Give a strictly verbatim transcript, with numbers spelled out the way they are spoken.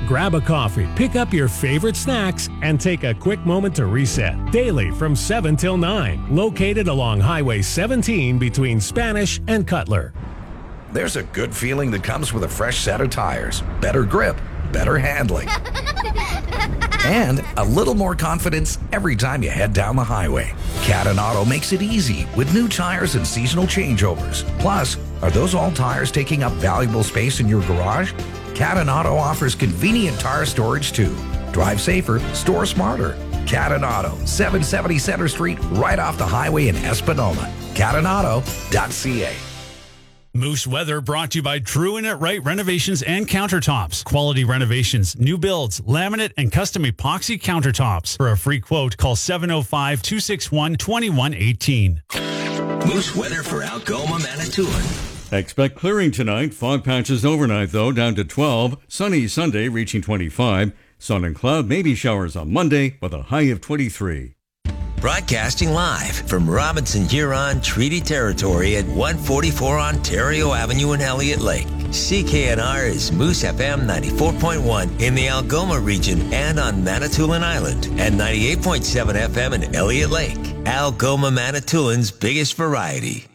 Grab a coffee, pick up your favorite snacks, and take a quick moment to reset. Daily from seven till nine. Located along Highway seventeen between Spanish and Cutler. There's a good feeling that comes with a fresh set of tires. Better grip, better handling. And a little more confidence every time you head down the highway. Cadden Auto makes it easy with new tires and seasonal changeovers. Plus, are those old tires taking up valuable space in your garage? Cadden Auto offers convenient tire storage too. Drive safer, store smarter. Cadden Auto, seven seventy Center Street, right off the highway in Espanola. cadden auto dot c a. Moose Weather brought to you by True and It Right Renovations and Countertops. Quality renovations, new builds, laminate, and custom epoxy countertops. For a free quote, call seven oh five, two six one, two one one eight. Moose Weather for Algoma, Manitoulin. Expect clearing tonight. Fog patches overnight, though, down to twelve. Sunny Sunday, reaching twenty-five. Sun and cloud, maybe showers on Monday, with a high of twenty-three. Broadcasting live from Robinson Huron Treaty Territory at one forty-four Ontario Avenue in Elliott Lake. C K N R is Moose F M ninety-four point one in the Algoma region and on Manitoulin Island, and ninety-eight point seven F M in Elliott Lake. Algoma, Manitoulin's biggest variety.